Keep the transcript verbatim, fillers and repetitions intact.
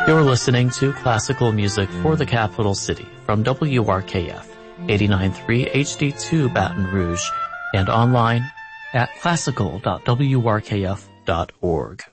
You're listening to classical music for the capital city from W R K F, eighty-nine point three H D two Baton Rouge, and online at classical dot w r k f dot org.